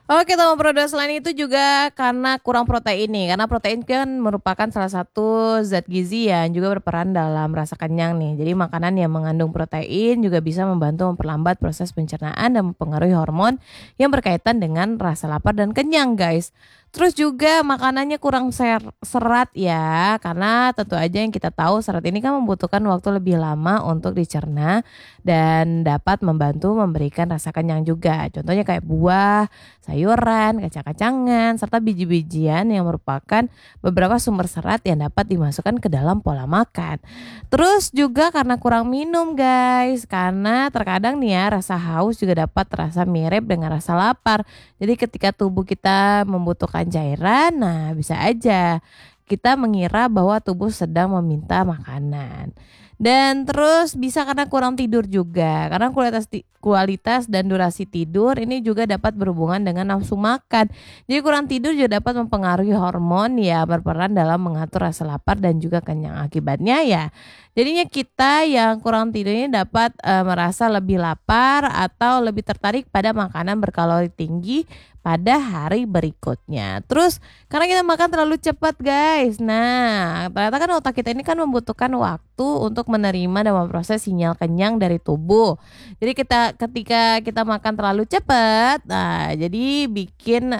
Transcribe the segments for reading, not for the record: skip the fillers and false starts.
Oke, teman Pro2, selain itu juga karena kurang protein nih, karena protein kan merupakan salah satu zat gizi yang juga berperan dalam rasa kenyang nih. Jadi makanan yang mengandung protein juga bisa membantu memperlambat proses pencernaan dan mempengaruhi hormon yang berkaitan dengan rasa lapar dan kenyang, guys. Terus juga makanannya kurang serat ya, karena tentu aja yang kita tahu serat ini kan membutuhkan waktu lebih lama untuk dicerna dan dapat membantu memberikan rasa kenyang juga. Contohnya kayak buah, sayuran, kacang-kacangan, serta biji-bijian yang merupakan beberapa sumber serat yang dapat dimasukkan ke dalam pola makan. Terus juga karena kurang minum, guys, karena terkadang nih ya rasa haus juga dapat terasa mirip dengan rasa lapar. Jadi ketika tubuh kita membutuhkan cairan, nah bisa aja kita mengira bahwa tubuh sedang meminta makanan. Dan terus bisa karena kurang tidur juga, karena kualitas dan durasi tidur ini juga dapat berhubungan dengan nafsu makan. Jadi kurang tidur juga dapat mempengaruhi hormon ya, berperan dalam mengatur rasa lapar dan juga kenyang. Akibatnya ya, jadinya kita yang kurang tidur ini dapat merasa lebih lapar atau lebih tertarik pada makanan berkalori tinggi pada hari berikutnya. Terus karena kita makan terlalu cepat, guys. Nah, ternyata kan otak kita ini kan membutuhkan waktu untuk menerima dan memproses sinyal kenyang dari tubuh. Jadi ketika kita makan terlalu cepat, nah jadi bikin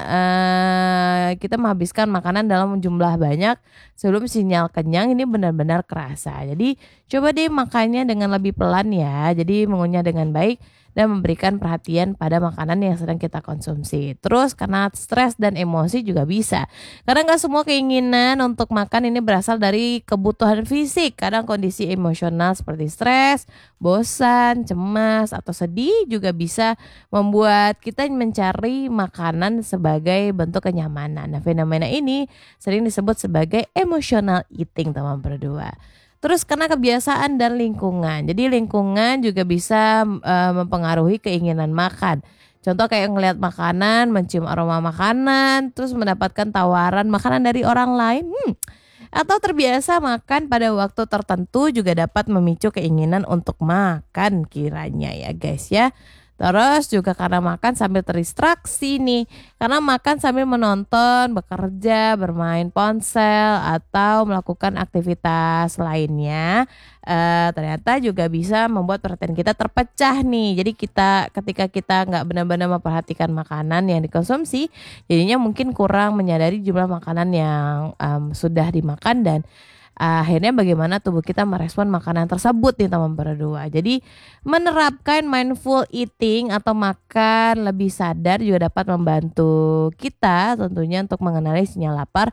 kita menghabiskan makanan dalam jumlah banyak sebelum sinyal kenyang ini benar-benar kerasa. Jadi coba deh makannya dengan lebih pelan ya. Jadi mengunyah dengan baik dan memberikan perhatian pada makanan yang sedang kita konsumsi. Terus karena stres dan emosi juga bisa. Karena nggak semua keinginan untuk makan ini berasal dari kebutuhan fisik. Kadang kondisi emosional seperti stres, bosan, cemas, atau sedih juga bisa membuat kita mencari makanan sebagai bentuk kenyamanan. Nah, fenomena ini sering disebut sebagai emotional eating, teman berdua. Terus karena kebiasaan dan lingkungan. Jadi lingkungan juga bisa mempengaruhi keinginan makan. Contoh kayak ngelihat makanan, mencium aroma makanan, terus mendapatkan tawaran makanan dari orang lain. Atau terbiasa makan pada waktu tertentu juga dapat memicu keinginan untuk makan kiranya ya, guys ya. Terus juga karena makan sambil terdistraksi nih. Karena makan sambil menonton, bekerja, bermain ponsel, atau melakukan aktivitas lainnya. Ternyata juga bisa membuat perhatian kita terpecah nih. Jadi ketika kita nggak benar-benar memperhatikan makanan yang dikonsumsi, jadinya mungkin kurang menyadari jumlah makanan yang sudah dimakan dan akhirnya bagaimana tubuh kita merespon makanan tersebut nih, teman berdua. Jadi menerapkan mindful eating atau makan lebih sadar juga dapat membantu kita tentunya untuk mengenali sinyal lapar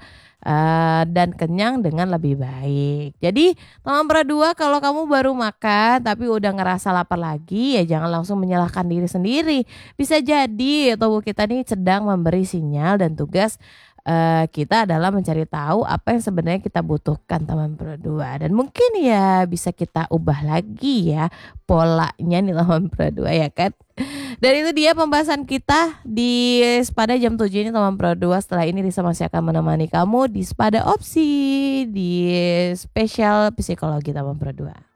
dan kenyang dengan lebih baik. Jadi teman berdua, kalau kamu baru makan tapi udah ngerasa lapar lagi, ya jangan langsung menyalahkan diri sendiri. Bisa jadi tubuh kita nih sedang memberi sinyal dan tugas kita adalah mencari tahu apa yang sebenarnya kita butuhkan, teman berdua. Dan mungkin ya bisa kita ubah lagi ya polanya nih, teman berdua, ya kan. Dan itu dia pembahasan kita di Spada jam 7 ini, teman berdua. Setelah ini Risa masih akan menemani kamu di Spada Opsi, di spesial psikologi, teman berdua.